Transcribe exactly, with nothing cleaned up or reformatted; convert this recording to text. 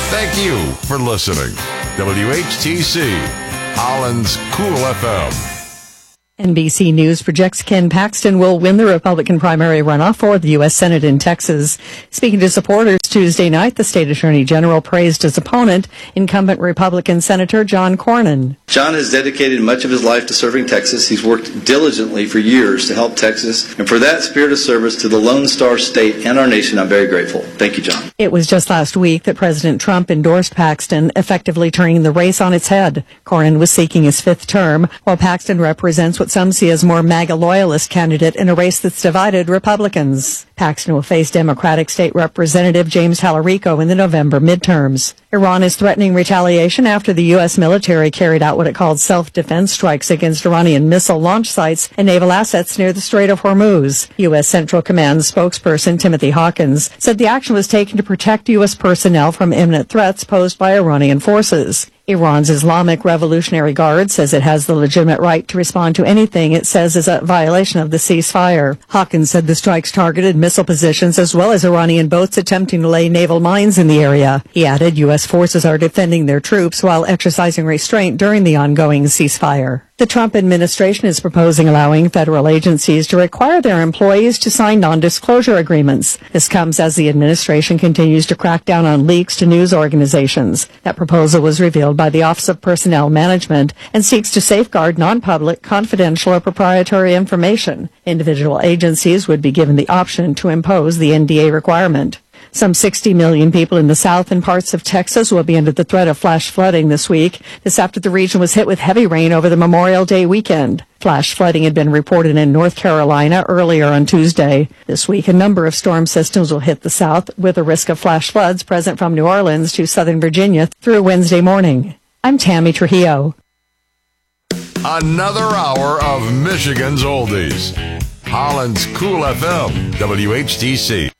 Thank you for listening. W H T C, Holland's Cool F M. N B C News projects Ken Paxton will win the Republican primary runoff for the U S Senate in Texas. Speaking to supporters Tuesday night, the state attorney general praised his opponent, incumbent Republican Senator John Cornyn. John has dedicated much of his life to serving Texas. He's worked diligently for years to help Texas. And for that spirit of service to the Lone Star State and our nation, I'm very grateful. Thank you, John. It was just last week that President Trump endorsed Paxton, effectively turning the race on its head. Cornyn was seeking his fifth term, while Paxton represents what some see as more MAGA loyalist candidate in a race that's divided Republicans. Paxton will face Democratic State Representative James Tallarico in the November midterms. Iran is threatening retaliation after the U S military carried out what it called self-defense strikes against Iranian missile launch sites and naval assets near the Strait of Hormuz. U S Central Command spokesperson Timothy Hawkins said the action was taken to protect U S personnel from imminent threats posed by Iranian forces. Iran's Islamic Revolutionary Guard says it has the legitimate right to respond to anything it says is a violation of the ceasefire. Hawkins said the strikes targeted missile positions as well as Iranian boats attempting to lay naval mines in the area. He added U S forces are defending their troops while exercising restraint during the ongoing ceasefire. The Trump administration is proposing allowing federal agencies to require their employees to sign non-disclosure agreements. This comes as the administration continues to crack down on leaks to news organizations. That proposal was revealed by the Office of Personnel Management and seeks to safeguard non-public, confidential, or proprietary information. Individual agencies would be given the option to impose the N D A requirement. Some sixty million people in the south and parts of Texas will be under the threat of flash flooding this week. This after the region was hit with heavy rain over the Memorial Day weekend. Flash flooding had been reported in North Carolina earlier on Tuesday. This week, a number of storm systems will hit the south, with a risk of flash floods present from New Orleans to southern Virginia through Wednesday morning. I'm Tammy Trujillo. Another hour of Michigan's Oldies. Holland's Cool F M, W H T C.